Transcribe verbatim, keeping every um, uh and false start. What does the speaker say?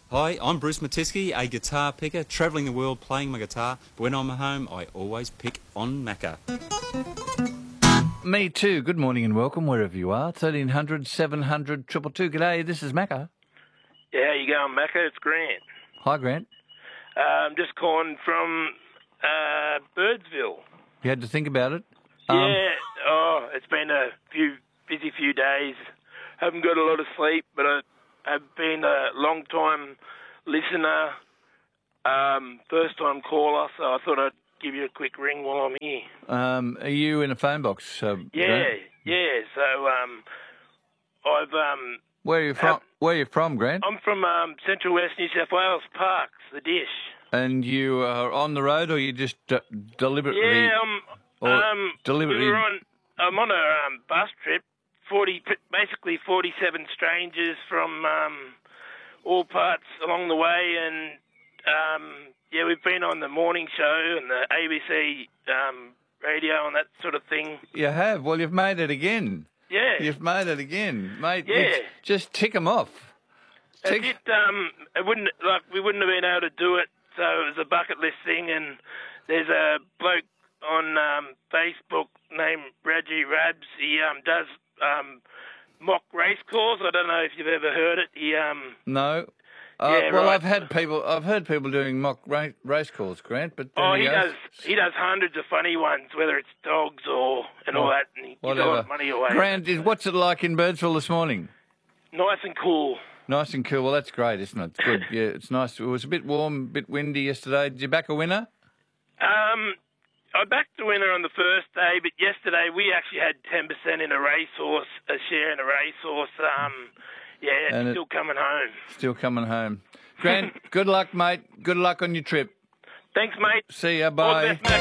Hi, I'm Bruce Matisky, a guitar picker, travelling the world playing my guitar. But when I'm at home, I always pick on Macca. Me too. Good morning and welcome wherever you are. thirteen hundred, seven hundred, two two two. G'day, this is Macca. Yeah, how you going, Macca? It's Grant. Hi, Grant. Uh, I'm just calling from uh, Birdsville. You had to think about it? Yeah, Um, oh, it's been a few busy few days. Haven't got a lot of sleep, but I, I've been a long-time listener, um, first-time caller, so I thought I'd give you a quick ring while I'm here. um, are you in a phone box? Uh, Yeah, Grant? yeah. So um, I've um, Where are you from? have- Where are you from, Grant? I'm from um, Central West New South Wales, Parks, the Dish. And you are on the road, or you just d- deliberately? Yeah, I'm. Or Um, deliberately- we were on. I'm on a um, bus trip. Forty, basically forty-seven strangers from um, all parts along the way, and um, yeah, we've been on the morning show and the A B C um, radio and that sort of thing. You have. Well, you've made it again. Yeah, You've made it again, mate. Yeah. It's- Just tick them off. That's Tick. it. Um, it wouldn't like we wouldn't have been able to do it. So it was a bucket list thing, and there's a bloke on um, Facebook named Reggie Rabs. He um, does um, mock race calls. I don't know if you've ever heard it. He um, No. Uh, Yeah, well, right. I've had people. I've heard people doing mock ra- race calls, Grant. But there oh, you he go. does he does hundreds of funny ones, whether it's dogs or and all Oh, that, and he gives a Whatever. lot of money away. Grant, is, what's it like in Birdsville this morning? Nice and cool. Nice and cool. Well, that's great, isn't it? It's good. Yeah, it's nice. It was a bit warm, a bit windy yesterday. Did you back a winner? Um, I backed the winner on the first day, but yesterday we actually had ten percent in a racehorse, a share in a racehorse. Um, yeah, it's And it- still coming home. Still coming home. Grant, good luck, mate. Good luck on your trip. Thanks, mate. See ya. All the Bye. best, mate.